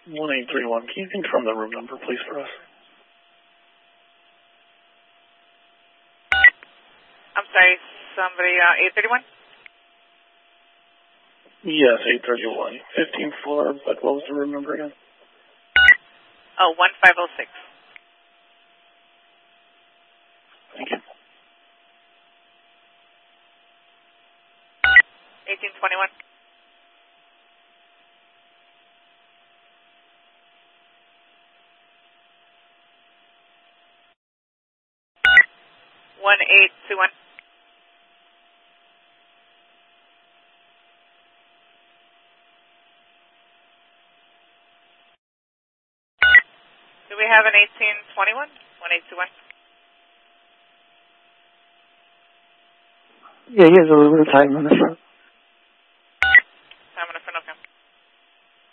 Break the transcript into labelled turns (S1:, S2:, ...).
S1: 1831. Can you confirm the room number, please, for us?
S2: I'm sorry, somebody, 831?
S1: Yes, 831. 15th floor, but what was the room number again?
S2: Oh, 1506.
S1: Thank you.
S2: 1821. One eight two one. Do we have an 1821? 1821.
S1: Yeah, he has a little bit of time on the front.